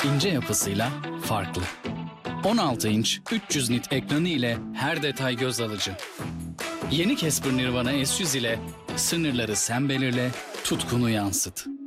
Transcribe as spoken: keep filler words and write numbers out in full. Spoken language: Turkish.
İnce yapısıyla farklı. on altı inç üç yüz nit ekranı ile her detay göz alıcı. Yeni Casper Nirvana S yüz ile sınırları sen belirle, tutkunu yansıt.